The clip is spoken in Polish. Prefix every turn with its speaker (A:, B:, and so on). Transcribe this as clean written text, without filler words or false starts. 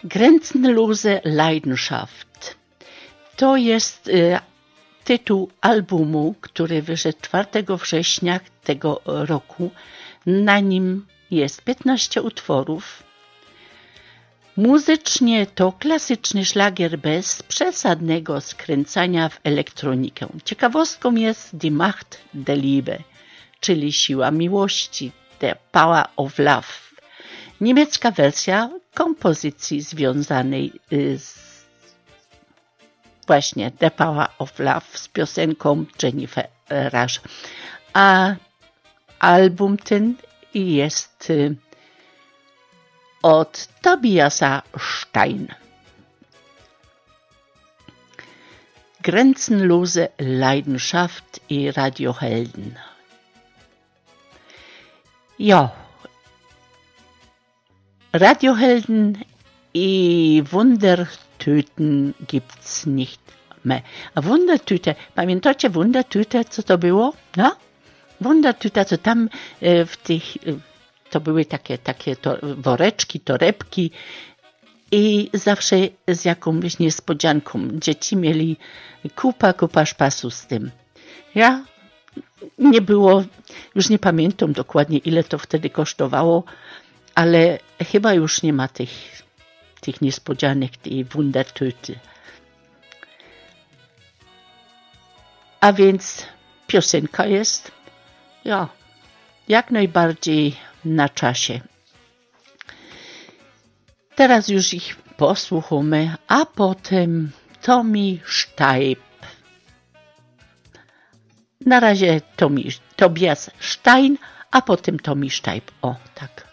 A: Grenzenlose Leidenschaft to jest tytuł albumu, który wyszedł 4 września tego roku. Na nim jest 15 utworów. Muzycznie to klasyczny szlagier bez przesadnego skręcania w elektronikę. Ciekawostką jest Die Macht der Liebe, czyli siła miłości, The Power of Love. Niemiecka wersja kompozycji związanej z właśnie The Power of Love z piosenką Jennifer Rush. A album ten jest od Tobiasa Stein. Grenzenlose Leidenschaft i Radiohelden. Ja, Radiohelden i Wundertüten gibt's nicht mehr. A Wundertüte, pamiętacie Wundertüte, co to było? No? Wundertüte, co tam w tych, to były takie woreczki, torebki i zawsze z jakąś niespodzianką. Dzieci mieli kupa szpasu z tym. Ja nie było, już nie pamiętam dokładnie, ile to wtedy kosztowało, ale chyba już nie ma tych niespodzianek, tej Wundertüte. A więc piosenka jest, ja, jak najbardziej na czasie. Teraz już ich posłuchamy, a potem Tommy Steib. Na razie Tobias Stein, a potem Tommy Steib. O, tak.